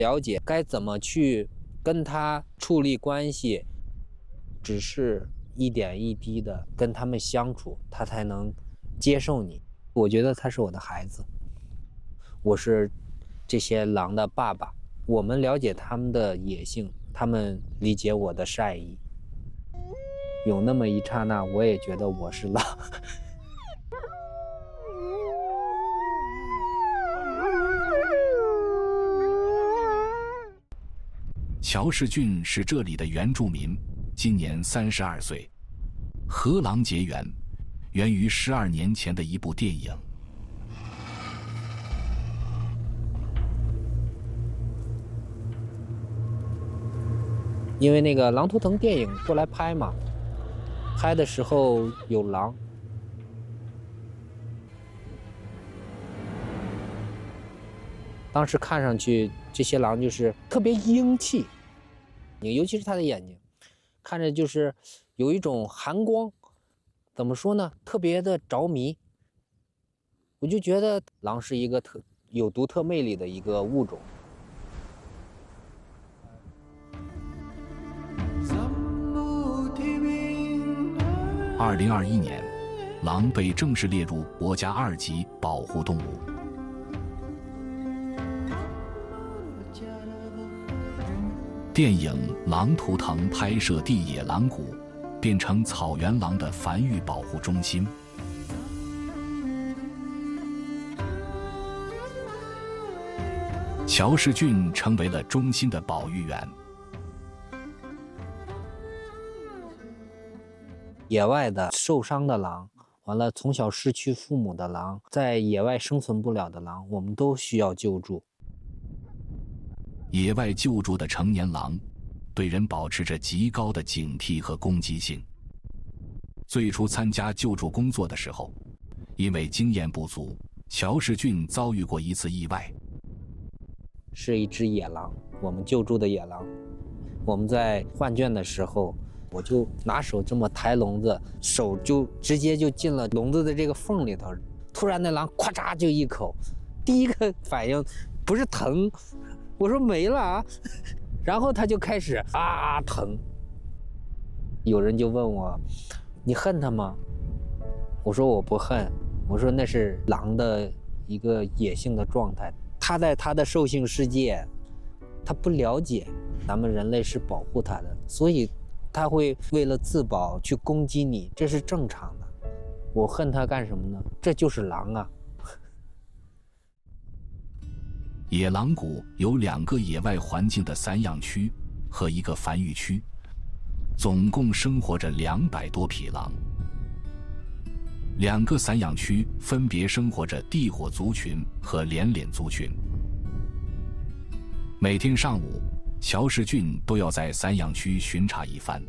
了解该怎么去跟他处理关系，只是一点一滴的跟他们相处，他才能接受你。我觉得他是我的孩子，我是这些狼的爸爸，我们了解他们的野性，他们理解我的善意。有那么一刹那，我也觉得我是狼。 乔世俊是这里的原住民，今年32岁，和狼结缘，源于12年前的一部电影。 因为那个狼图腾电影过来拍嘛，拍的时候有狼，当时看上去这些狼就是特别英气，尤其是它的眼睛，看着就是有一种寒光，怎么说呢，特别的着迷。我就觉得狼是一个有独特魅力的一个物种。 2021年，狼被正式列入国家2级保护动物。电影《狼图腾》拍摄地野狼谷，变成草原狼的繁育保护中心。乔世俊成为了中心的保育员。 野外的受伤的狼，完了从小失去父母的狼，在野外生存不了的狼，我们都需要救助。 野外救助的成年狼对人保持着极高的警惕和攻击性。最初参加救助工作的时候，因为经验不足，乔世俊遭遇过一次意外。 是一只野狼，我们救助的野狼。我们在换圈的时候，我就拿手这么抬笼子，手就直接就进了笼子的这个缝里头。突然那狼咵嚓就一口，第一个反应不是疼，我说没了啊，然后他就开始啊疼。有人就问我，你恨他吗？我说我不恨，我说那是狼的一个野性的状态，他在他的兽性世界，他不了解咱们人类是保护他的，所以他会为了自保去攻击你，这是正常的。我恨他干什么呢？这就是狼啊。 野狼谷有2个野外环境的散养区和1个繁育区，总共生活着200多匹狼。2个散养区分别生活着地火族群和连脸族群。每天上午，乔世俊都要在散养区巡查一番。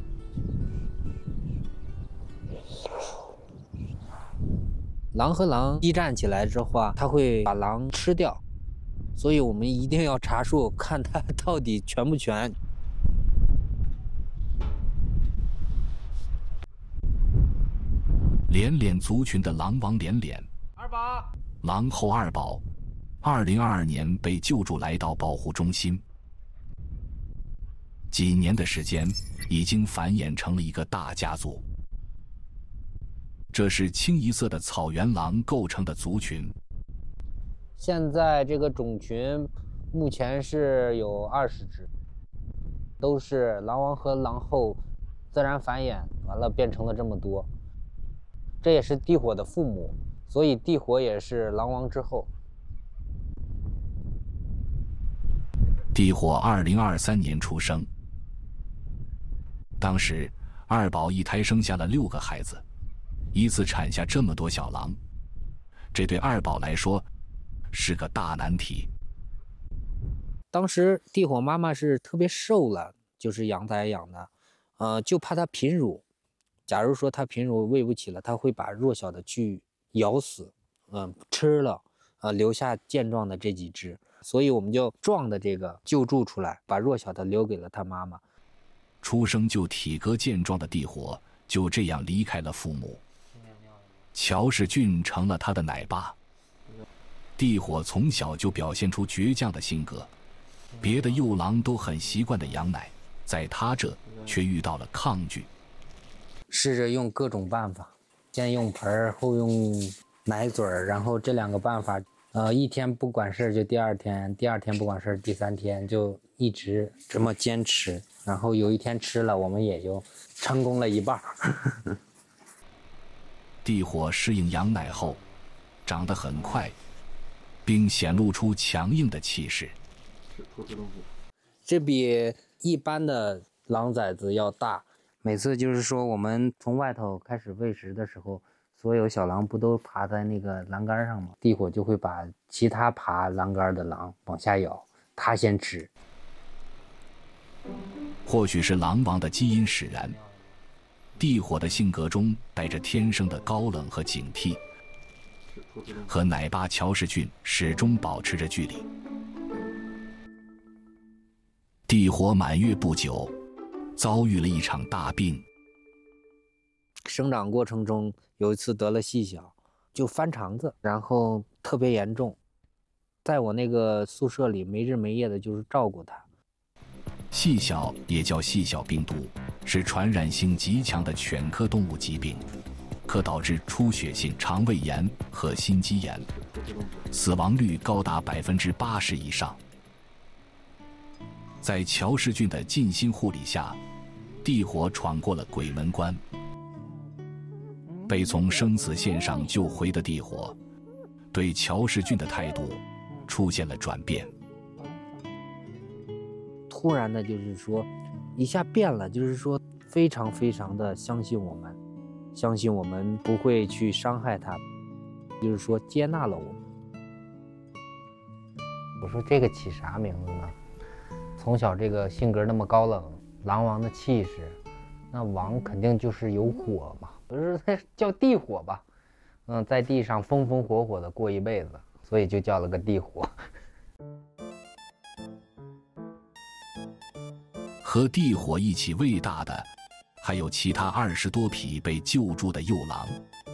狼和狼激战起来之后啊，它会把狼吃掉，所以我们一定要查数，看它到底全不全。 连脸族群的狼王连脸、 二宝、 狼后二宝，2022年被救助来到保护中心。几年的时间，已经繁衍成了一个大家族。这是清一色的草原狼构成的族群。 现在这个种群目前是有20只，都是狼王和狼后自然繁衍，完了变成了这么多。这也是地火的父母，所以地火也是狼王之后。 地火2023年出生，当时二宝一胎生下了6个孩子，一次产下这么多小狼，这对二宝来说是个大难题。 当时地火妈妈是特别瘦了，就是养崽养的，就怕它贫乳。假如说它贫乳喂不起了，它会把弱小的去咬死，吃了，留下健壮的这几只。所以我们就壮的这个救助出来，把弱小的留给了他妈妈。 出生就体格健壮的地火就这样离开了父母，乔世俊成了他的奶爸。地火从小就表现出倔强的性格， 别的幼狼都很习惯的羊奶，在他这却遇到了抗拒。 试着用各种办法，先用盆儿，后用奶嘴儿，然后这2个办法，一天不管事儿就第2天，第2天不管事儿第3天，就一直这么坚持。然后有一天吃了，我们也就成功了一半。 地火适应羊奶后，长得很快，并显露出强硬的气势。 这比一般的狼崽子要大。每次就是说我们从外头开始喂食的时候，所有小狼不都爬在那个栏杆上吗？地火就会把其他爬栏杆的狼往下咬，它先吃。 或许是狼王的基因使然，地火的性格中带着天生的高冷和警惕，和奶爸乔世俊始终保持着距离。地火满月不久，遭遇了一场大病。 生长过程中有一次得了细小，就翻肠子，然后特别严重，在我那个宿舍里没日没夜的就是照顾它。 细小也叫细小病毒，是传染性极强的犬科动物疾病，可导致出血性肠胃炎和心肌炎，死亡率高达80%以上。在乔世俊的尽心护理下，地火闯过了鬼门关。被从生死线上救回的地火，对乔世俊的态度出现了转变。 突然的就是说一下变了，就是说非常非常的相信我们，相信我们不会去伤害他，就是说接纳了我们。我说这个起啥名字呢？从小这个性格那么高冷，狼王的气势，那王肯定就是有火嘛，不是叫地火吧？在地上风风火火的过一辈子，所以就叫了个地火。 和地火一起喂大的，还有其他20多匹被救助的幼狼。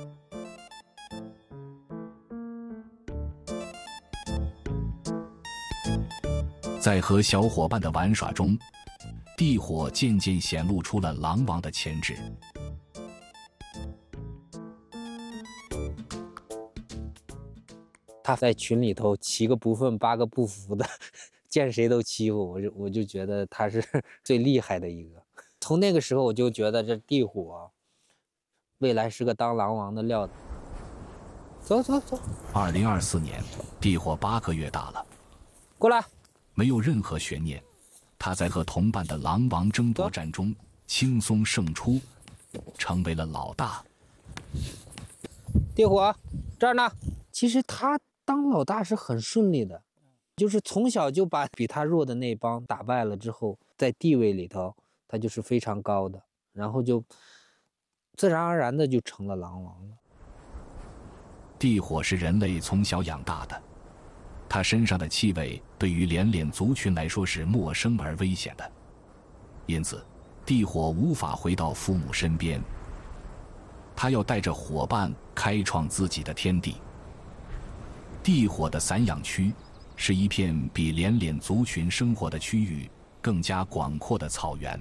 在和小伙伴的玩耍中，地火渐渐显露出了狼王的潜质。 他在群里头7个不忿8个不服的，见谁都欺负我就觉得他是最厉害的一个。从那个时候我就觉得这地火未来是个当狼王的料子。走走走。 2024年，地火8个月大了， 过来。 没有任何悬念，他在和同伴的狼王争夺战中轻松胜出，成为了老大。 地火，这儿呢。其实他当老大是很顺利的，就是从小就把比他弱的那帮打败了之后，在地位里头他就是非常高的，然后就自然而然的就成了狼王了。 地火是人类从小养大的，他身上的气味对于连脸族群来说是陌生而危险的，因此地火无法回到父母身边，他要带着伙伴开创自己的天地。地火的散养区是一片比连脸族群生活的区域更加广阔的草原。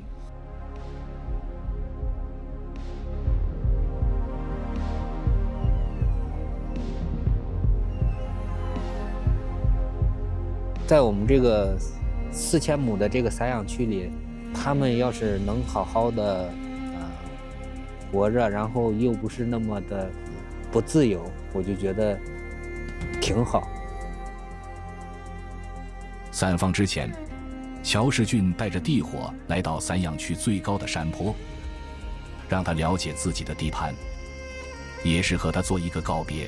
在我们这个4000亩的这个散养区里，他们要是能好好的活着，然后又不是那么的不自由，我就觉得挺好。 散放之前，乔世俊带着地火来到散养区最高的山坡，让他了解自己的地盘，也是和他做一个告别。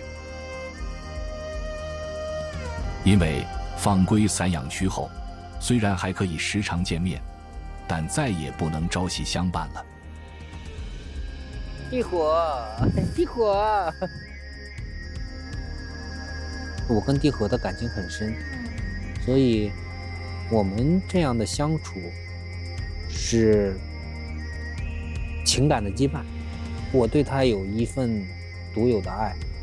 因为放归散养区后，虽然还可以时常见面，但再也不能朝夕相伴了。 地火，地火。我跟地火的感情很深，所以我们这样的相处是情感的羁绊。我对他有一份独有的爱。